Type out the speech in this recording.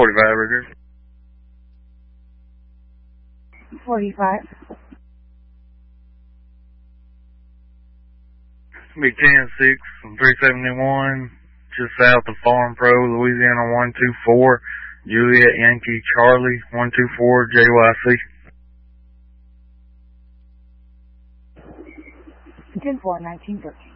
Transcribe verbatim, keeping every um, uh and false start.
forty-five right here. forty-five. Be ten six from three seventy-one, just south of Farm Pro, Louisiana one two four, Juliet Yankee Charlie one two four J Y C. ten four, nineteen thirty.